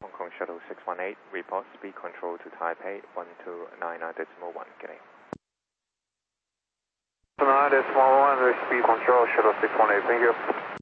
Hong Kong Shuttle 618, report speed control to Taipei 1299.1, get in. 9.1, speed control, Shuttle 618, thank you.